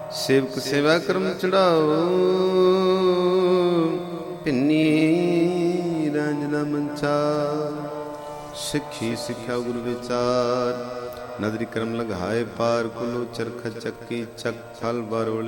ਸੇਵਕ ਸੇਵਾ ਕਰਮ ਚੜਾਓ, ਪਿੰਨੀ ਰਾਂਝਣਾ ਮੰਚਾ। ਸਿੱਖੀ ਸਿੱਖਿਆ ਗੁਰੂ ਵਿਚਾਰ, ਨਦਰੀ ਕਰਮ ਲਗਾਏ ਪਾਰ। ਕੁਲੋ ਚਰਖ ਚੱਕੀ ਚੱਕ ਫਲ ਬਰੋਲੇ।